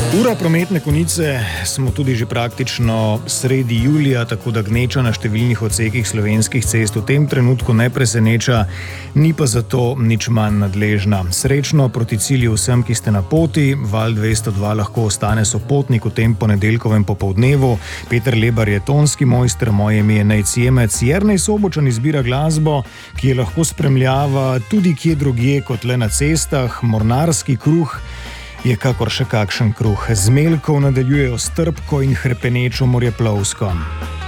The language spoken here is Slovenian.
Ura prometne konice smo tudi že praktično sredi julija, tako da gneča na številnih odsekih slovenskih cest v tem trenutku ne preseneča, ni pa zato nič manj nadležna. Srečno proti cilju vsem, ki ste na poti. Val 202 lahko ostane sopotnik v tem ponedeljkovem popoldnevu. Peter Lebar je tonski mojster, moje ime je Nejc Jemec. Jernej Sobočan izbira glasbo, ki je lahko spremljava tudi kje drugje kot le na cestah. Mornarski kruh je kakor še kakšen kruh. Zmeljkov nadaljujejo s trpko in hrepenečo morjeplovsko.